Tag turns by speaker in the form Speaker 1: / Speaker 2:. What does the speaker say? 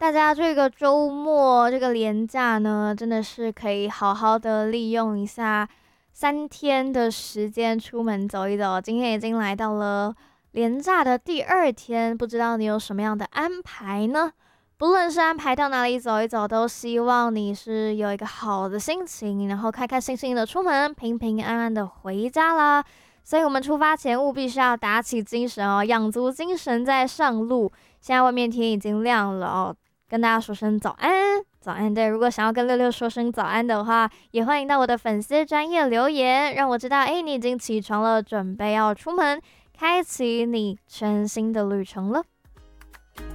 Speaker 1: 大家这个周末这个连假呢，真的是可以好好的利用一下3天的时间出门走一走。今天已经来到了连假的第2天，不知道你有什么样的安排呢？不论是安排到哪里走一走，都希望你是有一个好的心情，然后开开心心的出门，平平安安的回家啦。所以，我们出发前务必是要打起精神哦，养足精神再上路。现在外面天已经亮了哦，跟大家说声早安，早安。对，如果想要跟六六说声早安的话，也欢迎到我的粉丝专页留言，让我知道，你已经起床了，准备要出门，开启你全新的旅程了。